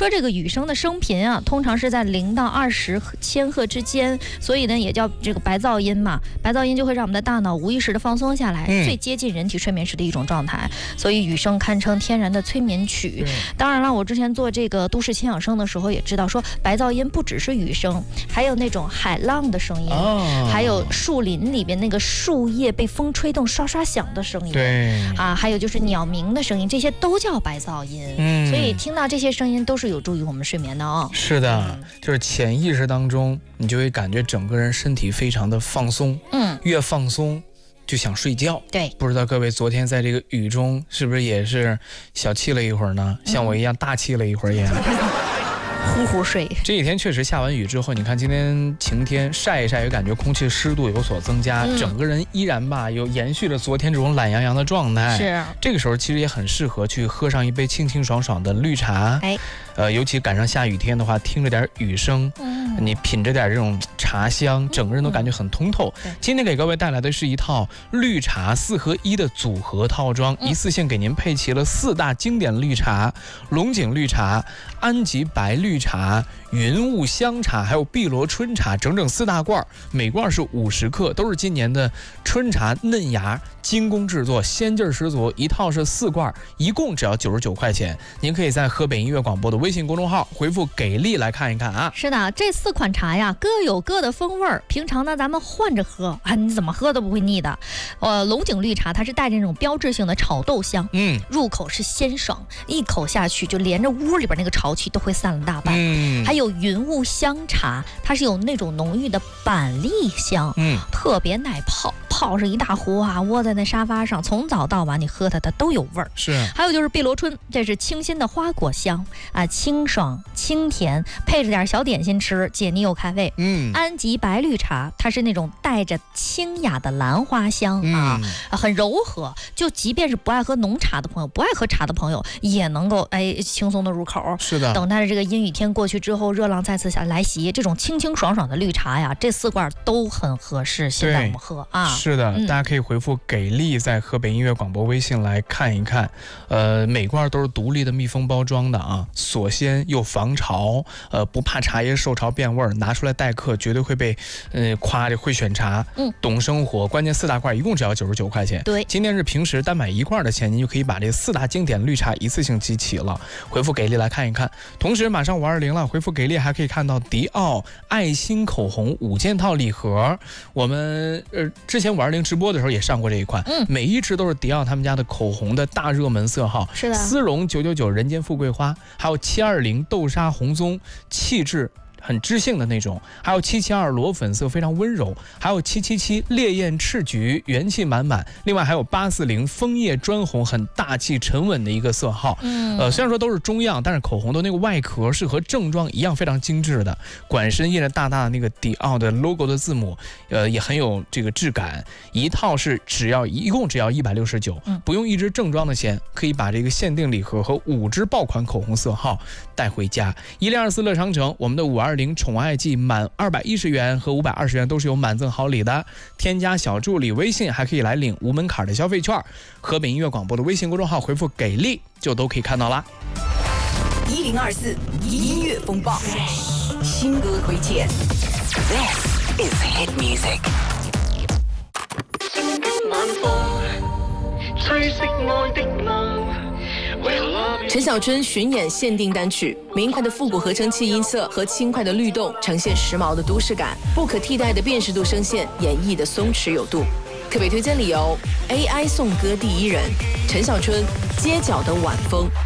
说这个羽声的声频啊，通常是在0到20千赫之间，所以呢也叫这个白噪音嘛。白噪音就会让我们的大脑无意识的放松下来，最接近人体睡眠时的一种状态。所以羽声堪称天然的催眠曲。当然了，我之前做这个都市轻养生的时候也知道，说白噪音不只是羽声，还有那种海浪的声音，还有树林里边那个树叶被风吹动刷刷响的声音， 对啊，还有就是鸟鸣的声音，这些都叫白噪音。所以听到这些声音都是有助于我们睡眠的哦。 是的，就是潜意识当中，你就会感觉整个人身体非常的放松，越放松就想睡觉。 对， 不知道各位昨天在这个雨中是不是也是小憩了一会儿呢？像我一样大憩了一会儿也。 呼呼睡。 这几天确实下完雨之后，你看今天晴天晒一晒，也感觉空气湿度有所增加，整个人依然吧有延续了昨天这种懒洋洋的状态。 是， 这个时候其实也很适合去喝上一杯清清爽爽的绿茶。尤其赶上下雨天的话，听着点雨声，你品着点这种茶香，整个人都感觉很通透。今天给各位带来的是一套绿茶4合1的组合套装，一次性给您配齐了4大经典绿茶：龙井绿茶、安吉白绿茶、云雾香茶，还有碧螺春茶，整整4大罐，每罐是50克，都是今年的春茶嫩芽，精工制作，鲜劲十足。一套是4罐，一共只要99块钱。您可以在河北音乐广播的微信公众号回复给力来看一看啊。 是的，这4款茶呀各有各的风味儿，平常呢咱们换着喝啊，你怎么喝都不会腻的。龙井绿茶它是带着那种标志性的炒豆香，入口是鲜爽，一口下去就连着屋里边那个潮气都会散了大半。还有云雾香茶，它是有那种浓郁的板栗香，特别耐泡。泡上一大壶啊，窝在那沙发上，从早到晚你喝它都有味儿。 是， 还有就是碧螺春，这是清新的花果香啊，清爽清甜，配着点小点心吃，解腻又开胃。安吉白绿茶，它是那种带着清雅的兰花香啊，很柔和，就即便是不爱喝浓茶的朋友，不爱喝茶的朋友，也能够轻松的入口。 是的， 等待着这个阴雨天过去之后，热浪再次来袭，这种清清爽爽的绿茶呀，这4罐都很合适，现在我们喝啊。 是的，大家可以回复给力，在河北音乐广播微信来看一看。每罐都是独立的密封包装的啊，锁鲜又防潮，不怕茶叶受潮变味儿，拿出来待客绝对会被夸着会选茶，懂生活。关键4大罐一共只要99块钱。 对， 今天是平时单买1罐的钱，您就可以把这4大经典绿茶一次性集齐了。回复给力来看一看。同时马上520了，回复给力还可以看到迪奥爱心口红5件套礼盒。我们之前520直播的时候也上过这一款，每一支都是迪奥他们家的口红的大热门色号。 是的， 丝绒999人间富贵花，还有720豆沙红棕，气质很知性的那种，还有772裸粉色非常温柔，还有777烈焰赤橘元气满满，另外还有840枫叶砖红，很大气沉稳的一个色号。虽然说都是中样，但是口红的那个外壳是和正装一样非常精致的，管身印着大大的那个迪奥的 logo 的字母，也很有这个质感。一套是一共只要169，不用1支正装的钱，可以把这个限定礼盒和5支爆款口红色号带回家。1024乐商城，我们的520宠爱季满210元和520元都是有满赠好礼的，添加小助理微信还可以来领无门槛的消费券。河北音乐广播的微信公众号回复给力就都可以看到啦。 1024音乐风暴新歌推荐。 This is hit music。 陈小春巡演限定单曲，明快的复古合成器音色和轻快的律动，呈现时髦的都市感，不可替代的辨识度声线演绎的松弛有度。特别推荐理由 ：AI 颂歌第1人，陈小春，街角的晚风。